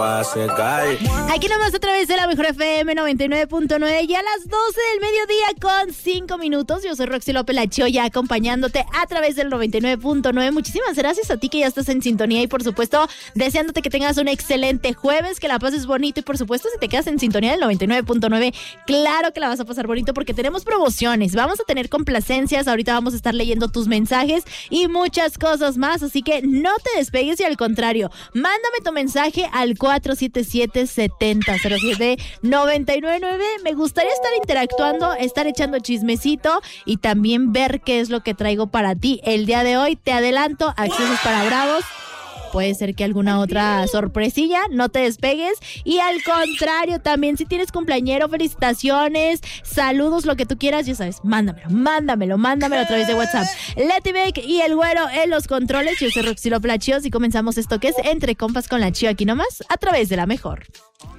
Aquí nomás a través de la Mejor FM 99.9 y a las 12 del mediodía con 5 minutos. Yo soy Roxy López La Choya, acompañándote a través del 99.9. Muchísimas gracias a ti que ya estás en sintonía y por supuesto deseándote que tengas un excelente jueves, que la pases bonito y por supuesto si te quedas en sintonía del 99.9, claro que la vas a pasar bonito porque tenemos promociones, vamos a tener complacencias, ahorita vamos a estar leyendo tus mensajes y muchas cosas más, así que no te despegues y al contrario, mándame tu mensaje al 477-7007-999. Me gustaría estar interactuando, estar echando chismecito y también ver qué es lo que traigo para ti el día de hoy. Te adelanto, accesos para bravos. Puede ser que alguna otra sorpresilla, no te despegues. Y al contrario, también si tienes cumpleañero, felicitaciones, saludos, lo que tú quieras, ya sabes, mándamelo a través de WhatsApp. Leti Beck y el güero en los controles. Yo soy Roxy López La Chio y comenzamos esto que es Entre Compas con La Chio aquí nomás, a través de la Mejor.